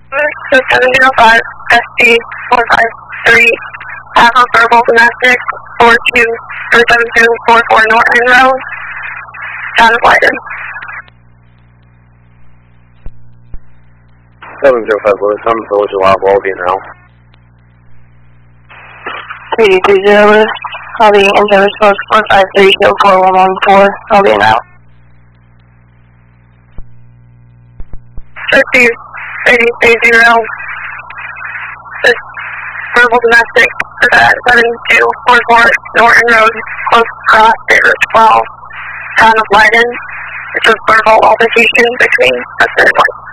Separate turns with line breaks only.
So 705 SD 453, have a verbal domestic 42 or 7244 Norton Road, town of Leiden.
705 Lewis, I'm Village of Lab, I'll be now.
3230 Lewis, I'll be in service post 453 4114, I'll be now. 3030, verbal domestic, 7244 Norton Road, close cross, State Route 12, town of Leiden. It's a verbal altercation between husband and wife.